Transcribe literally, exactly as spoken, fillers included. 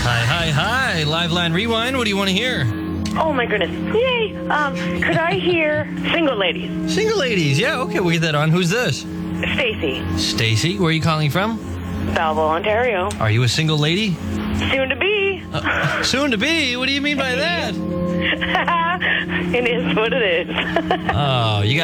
Hi, hi, hi. Live Line Rewind. What do you want to hear? Oh, my goodness. Yay. Um, could I hear Single Ladies? Single ladies. Yeah, okay, we'll get that on. Who's this? Stacy, Stacy. Where are you calling from? Belleville, Ontario. Are you a single lady? Soon to be. Uh, soon to be? What do you mean by that? It is what it is. Oh, you got